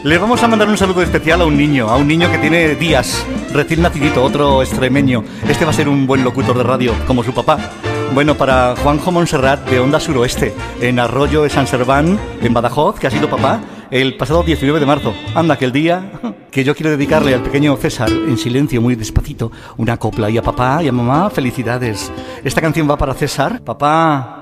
Le vamos a mandar un saludo especial a un niño que tiene días, recién nacidito, otro extremeño. Este va a ser un buen locutor de radio, como su papá. Bueno, para Juanjo Montserrat, de Onda Suroeste, en Arroyo de San Serván, en Badajoz, que ha sido papá el pasado 19 de marzo. Anda, que el día que yo quiero dedicarle al pequeño César, en silencio, muy despacito, una copla. Y a papá y a mamá, felicidades. Esta canción va para César. Papá,